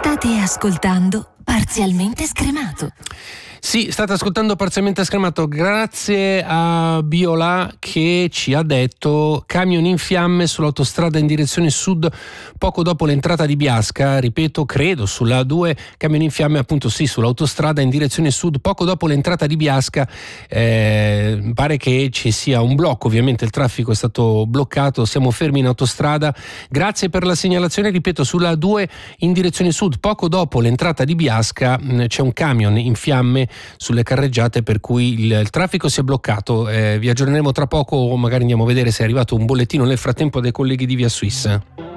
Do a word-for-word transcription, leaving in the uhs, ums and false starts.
State ascoltando Parzialmente Scremato. Sì, state ascoltando Parzialmente Scremato, grazie a Biola che ci ha detto camion in fiamme sull'autostrada in direzione sud poco dopo l'entrata di Biasca, ripeto, credo sulla A due, camion in fiamme appunto sì, sull'autostrada in direzione sud poco dopo l'entrata di Biasca, eh, pare che ci sia un blocco, ovviamente il traffico è stato bloccato, siamo fermi in autostrada, grazie per la segnalazione, ripeto, sulla A due in direzione sud poco dopo l'entrata di Biasca mh, c'è un camion in fiamme sulle carreggiate per cui il, il traffico si è bloccato. Eh, vi aggiorneremo tra poco, magari andiamo a vedere se è arrivato un bollettino nel frattempo dai colleghi di Via Suisse.